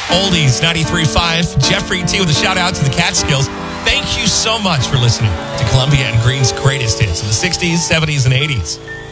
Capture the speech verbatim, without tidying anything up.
Oldies ninety-three point five. Jeffrey T with a shout out to the Catskills. Thank you so much for listening to Columbia and Green's greatest hits of the sixties, seventies, and eighties.